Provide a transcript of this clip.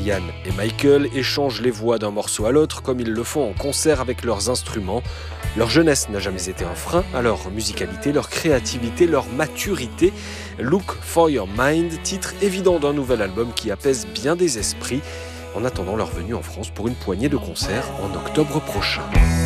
Ryan et Michael échangent les voix d'un morceau à l'autre comme ils le font en concert avec leurs instruments. Leur jeunesse n'a jamais été un frein à leur musicalité, leur créativité, leur maturité. Look for Your Mind, titre évident d'un nouvel album qui apaise bien des esprits, en attendant leur venue en France pour une poignée de concerts en octobre prochain.